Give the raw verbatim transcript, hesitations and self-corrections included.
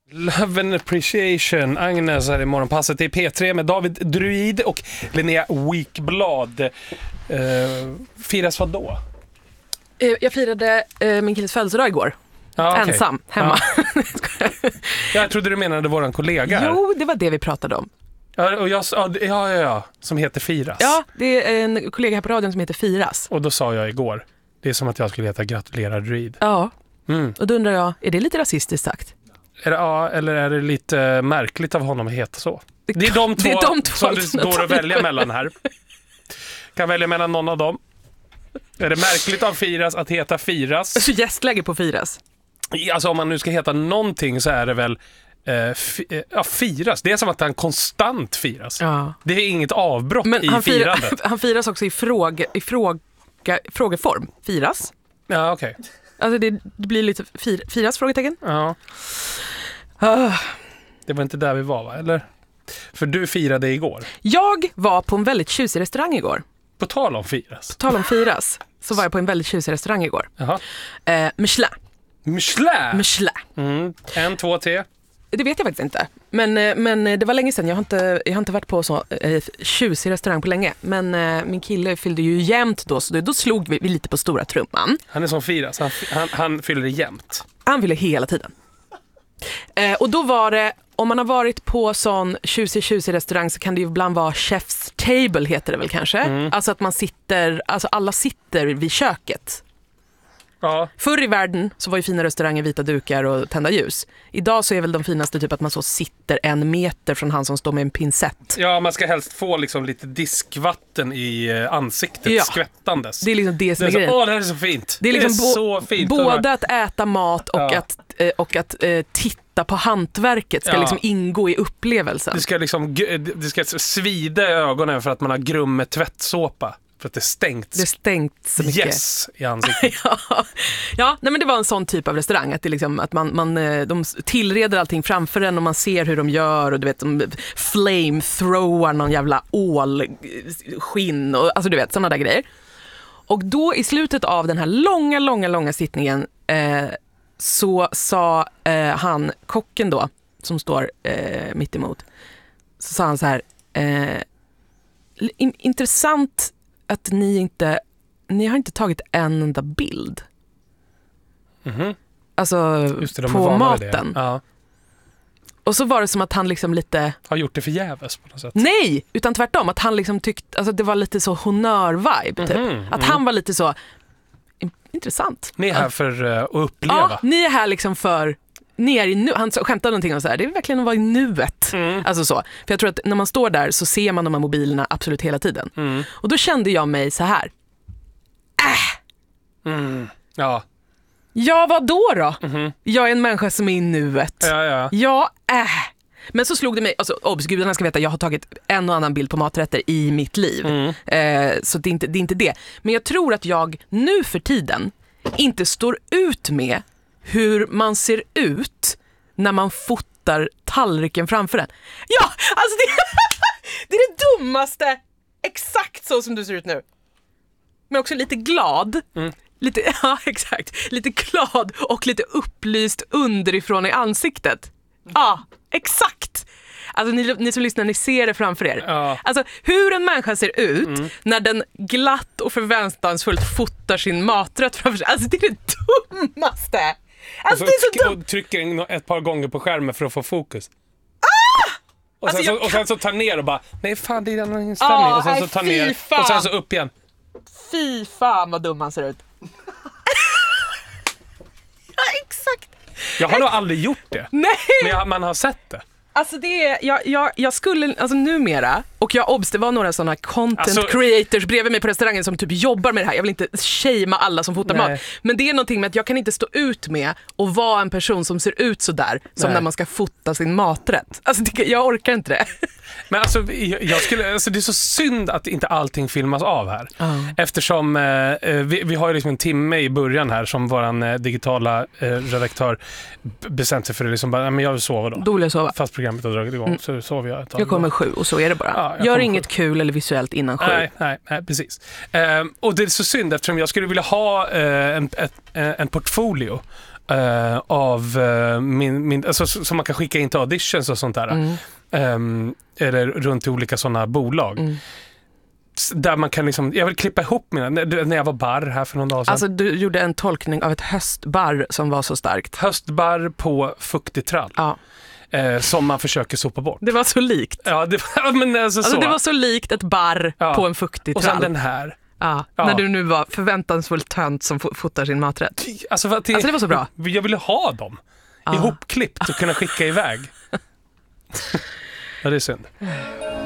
Love and appreciation. Agnes här i morgonpasset i P tre med David Druid och Linnea Wikblad. Uh, firas vad då? Uh, jag firade uh, min killes födelsedag igår. Ah, okay. Ensam, hemma. Ja. Jag trodde du menade våran kollega här. Jo, det var det vi pratade om. Ja, och jag, ja, ja, ja, som heter Firas. Ja, det är en kollega här på radion som heter Firas. Och då sa jag igår, det är som att jag skulle heta Gratulerar Druid. Ja, mm. Och då undrar jag, är det lite rasistiskt sagt? Är det, ja, eller är det lite märkligt av honom att heta så? Det är de två, det är de två som det går att välja mellan här. Kan välja mellan någon av dem. Är det märkligt av Firas att heta Firas? Så gästläge på Firas? Alltså om man nu ska heta någonting så är det väl eh, f- eh, ja, Firas. Det är som att han konstant firas. Ja. Det är inget avbrott men i han firandet. Fira, han firas också i, fråga, i fråga, frågeform. Firas? Ja, okej. Okay. Alltså det, det blir lite fir, Firas frågetecken. Ja. Uh. Det var inte där vi var, va? Eller? För du firade igår. Jag var på en väldigt tjusig restaurang igår. På tal om Firas. På tal om Firas så var jag på en väldigt tjusig restaurang igår. Jaha. Eh, Michelin. Michelin? Michelin. Mm. En, två, tre. Det vet jag faktiskt inte. Men, men det var länge sedan. Jag har inte, jag har inte varit på så eh, tjusig restaurang på länge. Men eh, min kille fyllde ju jämnt då. Så då, då slog vi, vi lite på stora trumman. Han är som Firas. Han, han, han fyller jämnt. Han fyller hela tiden. Eh, och då var det, om man har varit på sån tjusig, tjusig restaurang så kan det ju ibland vara chef's table heter det väl kanske. Mm. Alltså att man sitter, alltså alla sitter vid köket. Ja. Förr i världen så var ju fina restauranger vita dukar och tända ljus. Idag så är väl de finaste typ att man så sitter en meter från han som står med en pincett. Ja, man ska helst få liksom lite diskvatten i ansiktet, ja. Skvättandes. Det är liksom det som är, är grejen. Åh, det här är så fint. Det är, liksom det är bo- så fint. Både att äta mat och ja. att, eh, och att eh, titta på hantverket ska ja. liksom ingå i upplevelsen. Det ska liksom det ska svida i ögonen för att man har grum med tvättsåpa. För att det är stängt. Det är stängt så mycket. Yes, i ansiktet. ja, ja nej, men det var en sån typ av restaurang. Att, det liksom, att man, man, de tillreder allting framför en och man ser hur de gör. Och du vet, de flamethrowar någon jävla ålskinn. Och, alltså du vet, sådana där grejer. Och då i slutet av den här långa, långa, långa sittningen eh, så sa eh, han, kocken då, som står eh, mitt emot. Så sa han så här, eh, in, intressant att ni inte ni har inte tagit en enda bild. Mm-hmm. Alltså det, på maten. Ja. Och så var det som att han liksom lite har gjort det förgäves på något sätt. Nej, utan tvärtom att han liksom tyckte alltså det var lite så honör-vibe typ. Mm-hmm. Att mm. han var lite så intressant. Ni är här för uh, att uppleva. Ja, ni är här liksom för ni är i nu, han skämtade någonting om så här, det är verkligen att vara i nuet. Mm. Alltså så. För jag tror att när man står där så ser man de här mobilerna absolut hela tiden. Mm. Och då kände jag mig så här. Äh! Mm. Ja. Ja, vad då då? Mm-hmm. Jag är en människa som är i nuet. Ja, ja. Ja, äh! Men så slog det mig, alltså obs, gudarna ska veta, jag har tagit en och annan bild på maträtter i mitt liv. Mm. Eh, så det är, inte, det är inte det. Men jag tror att jag nu för tiden inte står ut med hur man ser ut när man fotar tallriken framför en. Ja, alltså det, det är det dummaste. Exakt så som du ser ut nu. Men också lite glad. Mm. Lite, ja, exakt. Lite glad och lite upplyst underifrån i ansiktet. Ja, exakt. Alltså ni, ni som lyssnar, ni ser det framför er. Ja. Alltså hur en människa ser ut mm. när den glatt och förväntansfullt fotar sin maträtt framför sig. Alltså det är det dummaste. Alltså, och, så, det är så dum- och trycker ett par gånger på skärmen för att få fokus. Ah! Och, sen alltså, så, och sen så tar ner och bara, nej fan det är den inställning. Ah, och sen så tar ner fan. Och sen så upp igen. Fy fan vad dum han ser ut. Ja, exakt. Jag har nog aldrig gjort det. Nej. Men jag, man har sett det. Alltså det är, jag, jag, jag skulle, alltså numera, och jag obs, det var några sådana content alltså, creators bredvid mig på restaurangen som typ jobbar med det här. Jag vill inte shamea alla som fotar nej. mat. Men det är någonting med att jag kan inte stå ut med att vara en person som ser ut så där som nej. när man ska fota sin maträtt. Alltså det, jag orkar inte det. Men alltså, jag skulle, alltså det är så synd att inte allting filmas av här. Uh. Eftersom eh, vi, vi har ju liksom en timme i början här som våran eh, digitala eh, redaktör bestämt sig för det liksom bara, men jag vill sova då. Då vill jag sova. Fast programmet har dragit igång mm. så sover jag ett tag. Jag kommer sju och så är det bara. Ja, Gör inget sju. kul eller visuellt innan sju. Nej, nej, nej precis. Eh, och det är så synd eftersom jag skulle vilja ha eh, en, ett, en portfolio uh, av uh, min, min alltså, som man kan skicka in till auditions och sånt där. Mm. Um, eller runt i olika sådana bolag. Mm. Där man kan liksom, jag vill klippa ihop mina, när jag var barr här för någon dag sedan. Alltså du gjorde en tolkning av ett höstbarr som var så starkt. Höstbarr på fuktig trall. Ja. Eh, som man försöker sopa bort. Det var så likt. Ja, det var, men alltså, alltså så. Det var så likt ett barr ja. På en fuktig trall. Och sen den här. Ja, ja. När du nu var förväntansfullt tönt som fotar sin maträtt. Alltså, för att det, alltså det var så bra. Jag ville ha dem ja. ihopklippt och kunna skicka iväg. Ja, det är synd.